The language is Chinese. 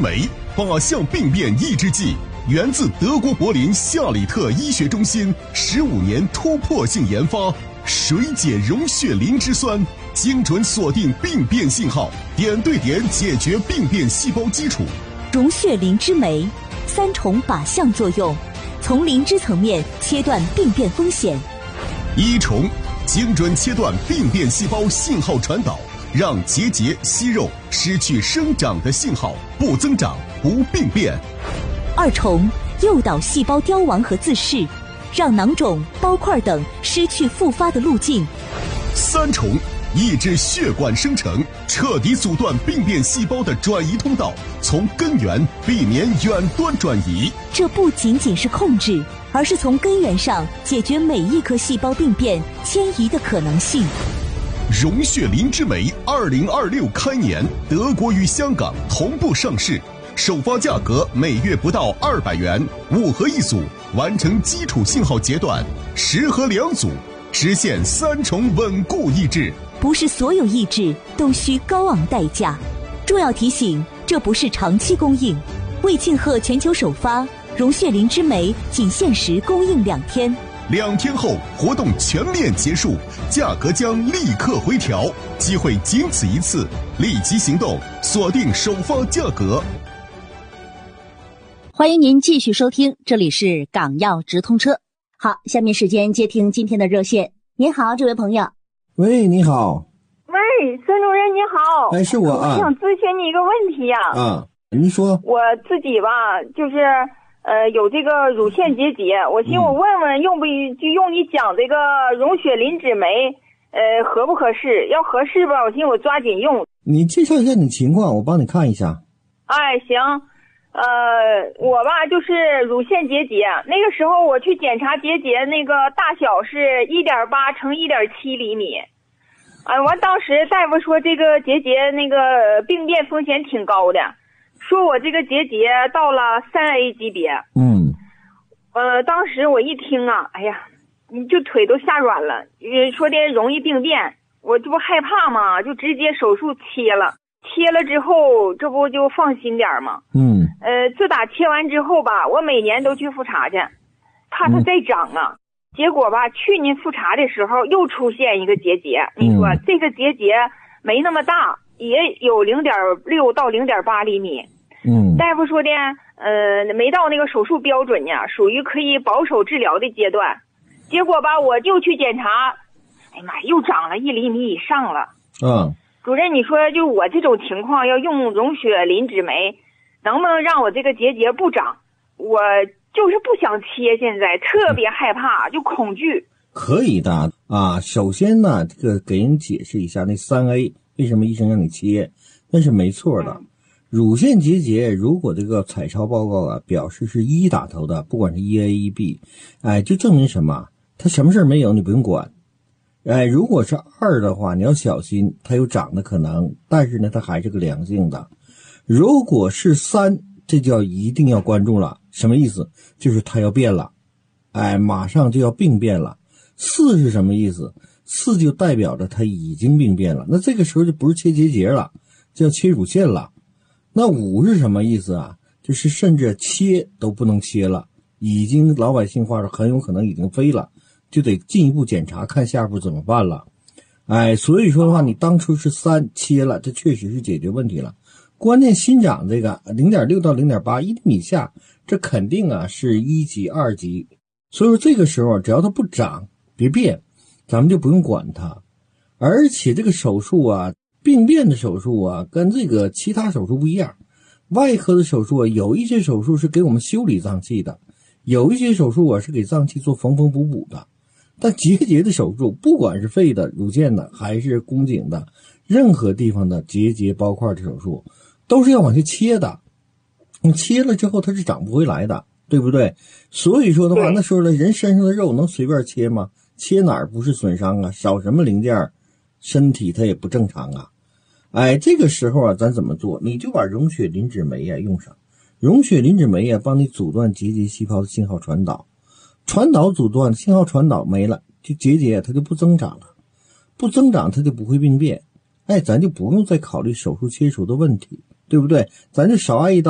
酶靶向病变抑制剂，源自德国柏林夏里特医学中心15年突破性研发，水解溶血磷脂酸，精准锁定病变信号，点对点解决病变细胞基础。 溶血磷脂酶3重靶向作用，从磷脂层面切断病变风险。 1重，精准切断病变细胞信号传导，让结节、息肉失去生长的信号，不增长、不病变。 2重，诱导细胞凋亡和自噬，让囊肿、包块等失去复发的路径。 3重，抑制血管生成，彻底阻断病变细胞的转移通道，从根源避免远端转移。 这不仅仅是控制，而是从根源上解决每一颗细胞病变迁移的可能性。 溶血磷脂酶2026开年，德国与香港同步上市，首发价格每月不到200元，5盒1组，完成基础信号截断，10盒2组，实现3重稳固抑制。 不是所有抑制都需高昂代价。重要提醒，这不是长期供应。为庆贺全球首发，溶血磷脂酶仅限时供应2天。 2天后活动全面结束，价格将立刻回调，机会仅此一次，立即行动，锁定首发价格。 欢迎您继续收听，这里是港药直通车。好，下面时间接听今天的热线。您好，这位朋友。 喂，你好。 喂，孙主任你好。 哎，是我啊。 我想咨询你一个问题呀。 您说。 我自己吧，就是有这个乳腺结节，我寻思我问问用不就用你讲这个溶血磷脂酶，合不合适？要合适吧，我寻思我抓紧用。 你介绍一下你情况，我帮你看一下。 哎，行。我吧就是乳腺结节，那个时候我去检查结节，那个大小是1.8乘1.7厘米。完当时大夫说这个结节那个病变风险挺高的，说我这个结节到了3A 级别。当时我一听啊，哎呀，你就腿都吓软了，说的容易病变，我这不害怕吗？就直接手术切了。切了之后，这不就放心点吗？自打切完之后吧，我每年都去复查去，怕它再长啊。结果吧，去年复查的时候又出现一个结节。你说这个结节没那么大，也有0.6到0.8厘米。大夫说的，没到那个手术标准呢，属于可以保守治疗的阶段。结果吧，我就去检查，哎呀妈，又长了1厘米以上了。主任，你说就我这种情况要用溶血磷脂酶，能不能让我这个结节不长？我就是不想切，现在特别害怕，就恐惧。 可以的啊，首先呢，这个给人解释一下那3A 为什么医生让你切，那是没错的。乳腺结节如果这个彩超报告啊表示是1打头的，不管是1A、1B，就证明什么？它什么事没有，你不用管。如果是2的话，你要小心，它有长的可能，但是呢，它还是个良性的。如果是3，这就一定要关注了。什么意思？就是它要变了，马上就要病变了。4是什么意思？4就代表着它已经病变了，那这个时候就不是切结节了，就要切乳腺了。那5是什么意思啊？就是甚至切都不能切了，已经老百姓话说很有可能已经飞了，就得进一步检查看下一步怎么办了。所以说的话，你当初是3切了，这确实是解决问题了。关键新长这个 0.6 到 0.8 1厘米以下，这肯定啊是1级2级。所以说这个时候只要它不长别变，咱们就不用管它。而且这个手术啊，病变的手术啊，跟这个其他手术不一样。外科的手术啊，有一些手术是给我们修理脏器的，有一些手术啊是给脏器做缝缝补补的。但结节的手术，不管是肺的、乳腺的还是宫颈的，任何地方的结节包块的手术都是要往下切的，你切了之后它是长不回来的，对不对？所以说的话，那时候呢，人身上的肉能随便切吗？切哪儿不是损伤啊？少什么零件，身体它也不正常啊。这个时候啊，咱怎么做？你就把溶血磷脂酶啊用上，溶血磷脂酶啊帮你阻断结节细胞的信号传导，阻断信号传导没了，就结节它就不增长了，不增长它就不会病变。咱就不用再考虑手术切除的问题，对不对？咱就少挨一刀。